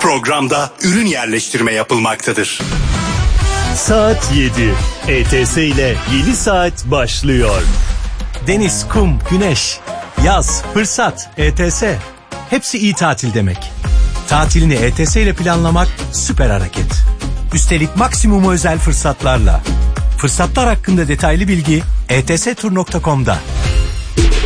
programda ürün yerleştirme yapılmaktadır. Saat 7. ETS ile yeni saat başlıyor. Deniz, kum, güneş, yaz, fırsat, ETS. Hepsi iyi tatil demek. Tatilini ETS ile planlamak süper hareket. Üstelik maksimum özel fırsatlarla. Fırsatlar hakkında detaylı bilgi etstur.com'da.